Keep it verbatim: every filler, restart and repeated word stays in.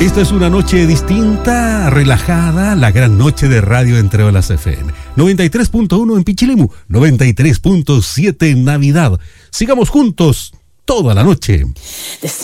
Esta es una noche distinta, relajada, la gran noche de Radio Entre Olas F M. noventa y tres punto uno en Pichilemu, noventa y tres punto siete en Navidad. Sigamos juntos toda la noche.